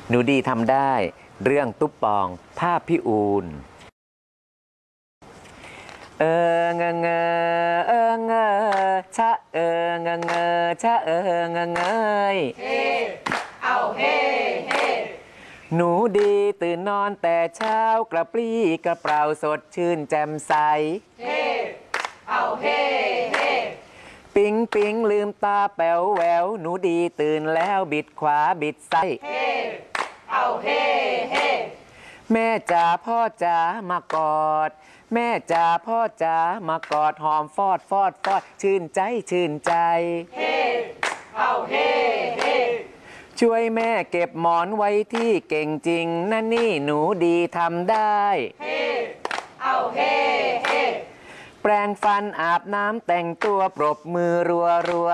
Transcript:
หนูดีทำได้เรื่องตุ๊บปองภาพพี่อูนเออเงเงเออเงชะเออเงเงชะเออเงเงยเฮเอาเฮเฮหนูดีตื่นนอนแต่เช้ากระปรี้กระเปร่าสดชื่นแจ่มใสเฮเอาเฮเฮปิ๊งปิ๊งลืมตาแป๋วแหววหนูดีตื่นแล้วบิดขวาบิดซ้ายเฮเอาเฮเฮแม่จ๋าพ่อจ๋ามากอดแม่จ๋าพ่อจ๋ามากอดหอมฟอดฟอดฟอดชื่นใจชื่นใจเฮเอาเฮเฮช่วยแม่เก็บหมอนไว้ที่เก่งจริงนะนี่หนูดีทำได้เฮเอาเฮเฮแปรงฟันอาบน้ำแต่งตัวปรบมือรัว